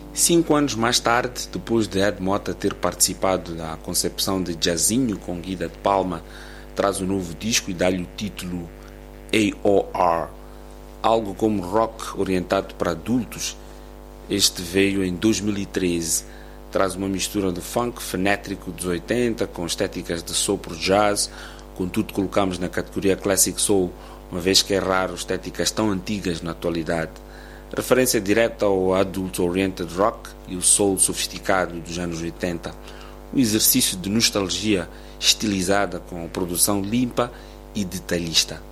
5 anos mais tarde, depois de Ed Mota ter participado da concepção de Jazzinho com Guida de Palma, traz um novo disco e dá-lhe o título AOR, algo como rock orientado para adultos. Este veio em 2013, traz uma mistura de funk fenétrico dos 80 com estéticas de soul pro jazz, contudo colocamos na categoria Classic Soul, uma vez que é raro estéticas tão antigas na atualidade. Referência direta ao adult-oriented rock e o soul sofisticado dos anos 80. Um exercício de nostalgia estilizada com produção limpa e detalhista.